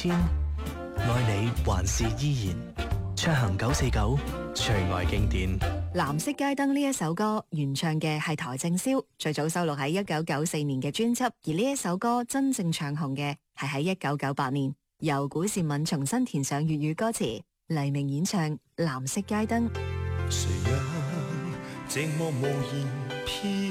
千，愛你還是依然。暢行949，最愛經典。 藍色街燈呢一首歌原唱嘅係邰正宵，最早收錄喺1994年嘅專輯，而呢一首歌真正唱紅嘅係喺1998年，由古倩敏重新填上粵語歌詞，黎明演唱《藍色街燈》。 誰讓寂寞無言飄